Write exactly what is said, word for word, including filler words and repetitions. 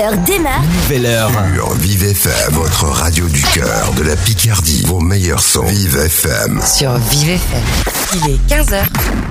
heure démarre. Nouvelle heure. Sur Vive F M, votre radio du cœur de la Picardie. Vos meilleurs sons. Vive F M. Sur Vive F M. Il est quinze heures.